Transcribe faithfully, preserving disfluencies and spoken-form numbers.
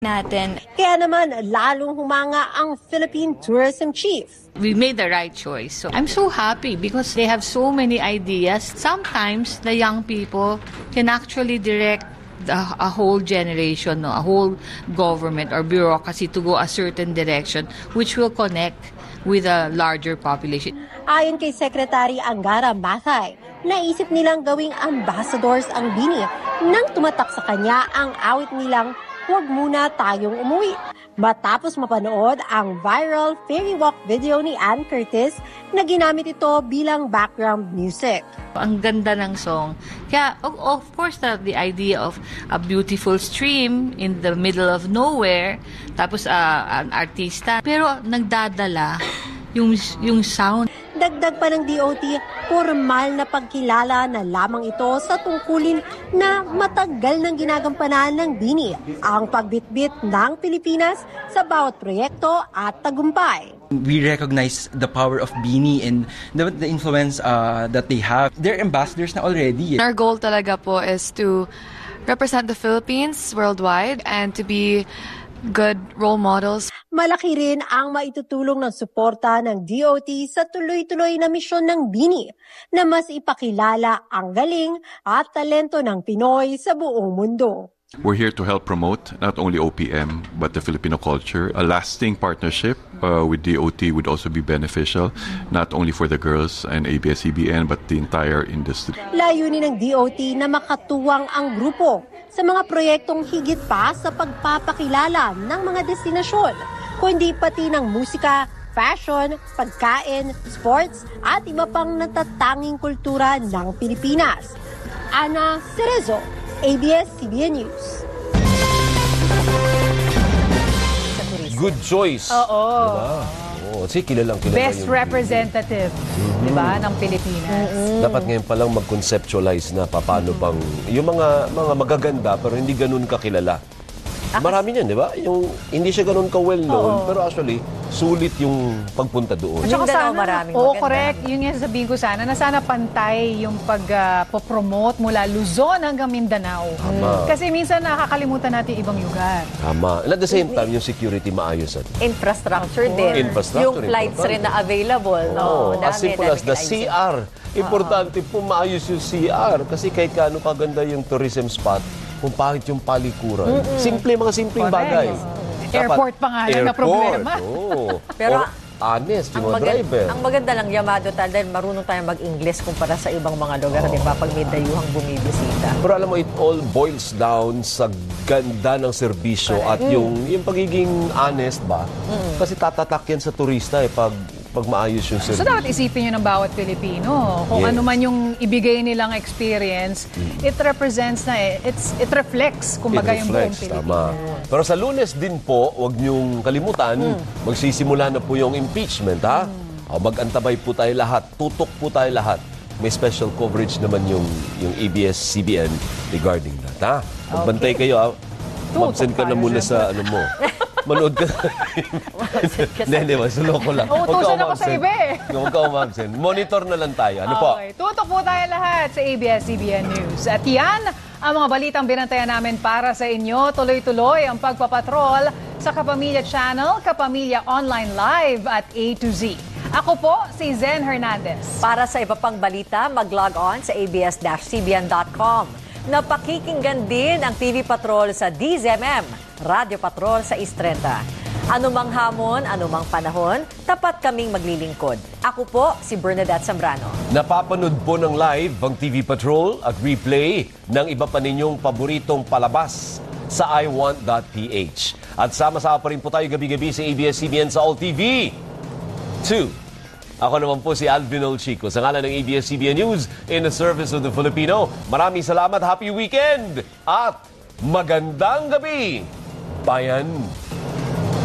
natin. Kaya naman lalong humanga ang Philippine Tourism Chief. We made the right choice. So I'm so happy because they have so many ideas. Sometimes the young people can actually direct the, a whole generation, no, a whole government or bureaucracy to go a certain direction which will connect with a larger population. Ayon kay Secretary Angara Mathay, naisip nilang gawing ambassadors ang BINI nang tumatak sa kanya ang awit nilang "Huwag muna tayong umuwi." Matapos mapanood ang viral fairy walk video ni Ann Curtis na ginamit ito bilang background music. Ang ganda ng song. Kaya, of, of course, the, the idea of a beautiful stream in the middle of nowhere, tapos uh, an artista, pero nagdadala yung, yung sound. Dagdag pa ng D O T, formal na pagkilala na lamang ito sa tungkulin na matagal nang ginagampanan ng BINI, ang pagbitbit ng Pilipinas sa bawat proyekto at tagumpay. We recognize the power of BINI and the, the influence uh, that they have. They're ambassadors na already. Our goal talaga po is to represent the Philippines worldwide and to be good role models. Malaki rin ang maitutulong ng suporta ng D O T sa tuloy-tuloy na misyon ng BINI na mas ipakilala ang galing at talento ng Pinoy sa buong mundo. We're here to help promote not only O P M but the Filipino culture. A lasting partnership uh, with D O T would also be beneficial not only for the girls and A B S C B N but the entire industry. Layunin ng D O T na makatuwang ang grupo sa mga proyektong higit pa sa pagpapakilala ng mga destinasyon, kundi pati ng musika, fashion, pagkain, sports at iba pang natatanging kultura ng Pilipinas. Ana Cerezo, A B S C B N News. Good choice. Oo. Diba? Oo, kasi kilalang kilala Best yung representative, mm-hmm. di ba, ng Pilipinas. Mm-hmm. Dapat ngayon palang mag-conceptualize na paano bang yung mga mga magaganda pero hindi ganun kakilala. Marami niyan, di ba? Yung hindi siya ganun ka-well known, pero actually, sulit yung pagpunta doon. At saka sana, maraming oo, maganda. correct. Yun yung sabihin ko sana, na sana pantay yung pag-promote uh, mula Luzon hanggang Mindanao. Tama. Kasi minsan nakakalimutan natin ibang lugar. Tama. And at the same time, yung security maayos at infrastructure din. Infrastructure, yung flights important. rin na available. No? Oh, Dami, as simple as the C R. Importante po maayos yung C R. Kasi kahit kaano kaganda yung tourism spot, kung pangit yung palikuran. Mm-mm. Simple, mga simpleng Correct. bagay. Airport pa nga lang na problema. Oh. Pero or honest, yung mga maganda, driver. Ang maganda lang, Yamado, tal, dahil marunong tayong mag-English kumpara sa ibang mga lugar, oh. di ba? Pag may dayuhang bumibisita. Pero alam mo, it all boils down sa ganda ng serbisyo at mm. yung, yung pagiging honest ba? Mm. Kasi tatatak yan sa turista eh, pag pag maayos yung serbisyo. So dapat isipin nyo ng bawat Pilipino. Kung yes. ano man yung ibigay nilang experience, mm. it represents na eh. It's, it reflects, kumbaga, yung buong Pilipino. Pero sa Lunes din po, huwag niyong kalimutan, mm. magsisimula na po yung impeachment, ha? Mm. O, mag-antabay po tayo lahat, tutok po tayo lahat. May special coverage naman yung, yung A B S C B N regarding that, ha? Magbantay okay. kayo, ha? Mabsent ka na muna sa ano mo. Manood ka. Hindi, hindi. Masuloko lang. Uutusan ako sa iba eh. Huwag ka umabsent. Monitor na lang tayo. Ano okay. po? Tutok po tayo lahat sa A B S C B N News. At yan ang mga balitang binantayan namin para sa inyo. Tuloy-tuloy ang pagpapatrol sa Kapamilya Channel, Kapamilya Online Live at A to Z. Ako po, si Zen Hernandez. Para sa iba pang balita, mag-log on sa a b s c b n dot com. Napakikinggan din ang T V Patrol sa D Z M M, Radio Patrol sa East Trenta. Anumang hamon, anumang panahon, tapat kaming maglilingkod. Ako po, si Bernadette Zambrano. Napapanood po ng live ang T V Patrol at replay ng iba pa ninyong paboritong palabas sa i want dot p h. At sama-sama pa rin po tayo gabi-gabi sa A B S C B N sa All T V. two. Ako naman po si Alvin Olchico sa ngalan ng A B S C B N News in the service of the Filipino. Maraming salamat, happy weekend at magandang gabi, bayan.